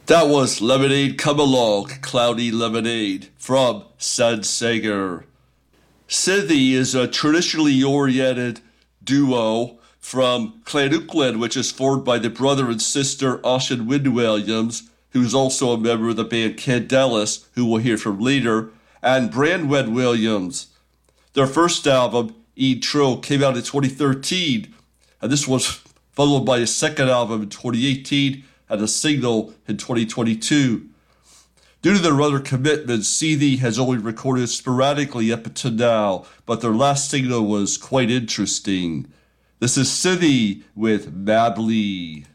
That was Lemonade Come Along, Cloudy Lemonade from Sun Singer. Sithi is a traditionally oriented duo from Clanukland, which is formed by the brother and sister Ossian Wind Williams, who's also a member of the band Candelas, who we'll hear from later, and Brandwed Williams. Their first album, Eat Trill, came out in 2013, and this was followed by a second album in 2018 and a single in 2022. Due to their other commitments, Sithi has only recorded sporadically up until now, but their last single was quite interesting. This is Sithi with Mably.